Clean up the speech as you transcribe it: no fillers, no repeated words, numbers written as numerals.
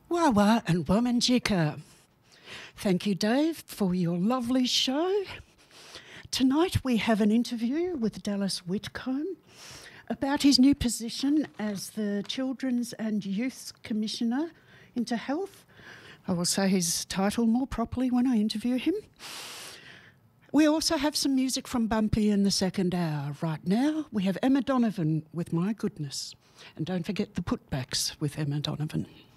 Wawa and Womanjika. Thank you, Dave, for your lovely show. Tonight we have an interview with Dallas Whitcomb about his new position as the Children's and Youth Commissioner into Health. I will say his title more properly when I interview him. We also have some music from Bumpy in the second hour. Right now, we have Emma Donovan with My Goodness. And don't forget the putbacks with Emma Donovan.